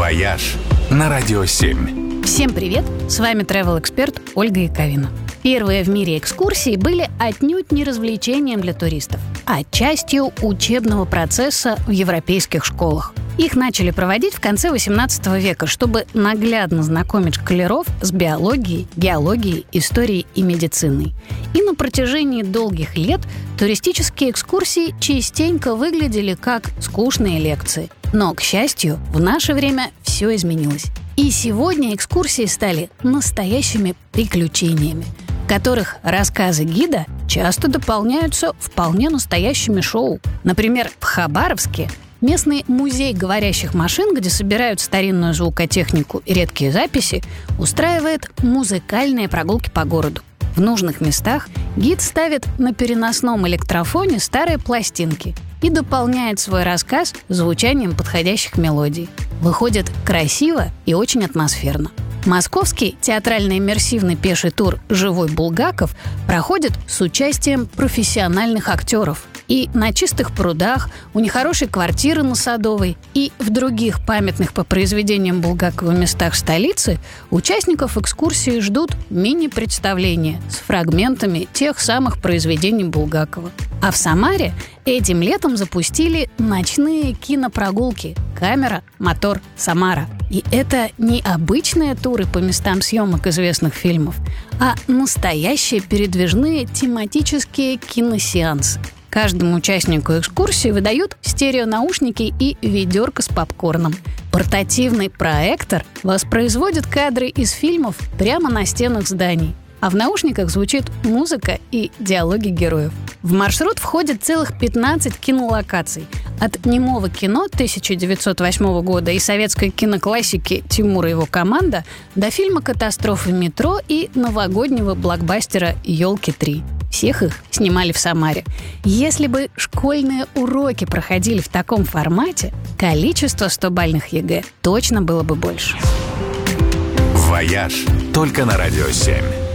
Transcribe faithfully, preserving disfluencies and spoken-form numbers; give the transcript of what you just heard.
«Вояж» на Радио семь. Всем привет! С вами travel-эксперт Ольга Яковина. Первые в мире экскурсии были отнюдь не развлечением для туристов, а частью учебного процесса в европейских школах. Их начали проводить в конце восемнадцатого века, чтобы наглядно знакомить школяров с биологией, геологией, историей и медициной. И на протяжении долгих лет туристические экскурсии частенько выглядели как скучные лекции. Но, к счастью, в наше время все изменилось. И сегодня экскурсии стали настоящими приключениями, в которых рассказы гида часто дополняются вполне настоящими шоу. Например, в Хабаровске местный музей говорящих машин, где собирают старинную звукотехнику и редкие записи, устраивает музыкальные прогулки по городу. В нужных местах гид ставит на переносном электрофоне старые пластинки и дополняет свой рассказ звучанием подходящих мелодий. Выходит красиво и очень атмосферно. Московский театрально-иммерсивный пеший тур «Живой Булгаков» проходит с участием профессиональных актеров. И на Чистых прудах, у нехорошей квартиры на Садовой и в других памятных по произведениям Булгакова местах столицы участников экскурсии ждут мини-представления с фрагментами тех самых произведений Булгакова. А в Самаре этим летом запустили ночные кинопрогулки «Камера, мотор, Самара». И это не обычные туры по местам съемок известных фильмов, а настоящие передвижные тематические киносеансы. Каждому участнику экскурсии выдают стереонаушники и ведерко с попкорном. Портативный проектор воспроизводит кадры из фильмов прямо на стенах зданий, а в наушниках звучит музыка и диалоги героев. В маршрут входит целых пятнадцать кинолокаций. От немого кино тысяча девятьсот восьмого года и советской киноклассики «Тимур и его команда» до фильма «Катастрофы метро» и новогоднего блокбастера «Елки три». Всех их снимали в Самаре. Если бы школьные уроки проходили в таком формате, количество стобальных ЕГЭ точно было бы больше. «Вояж» только на Радио семь.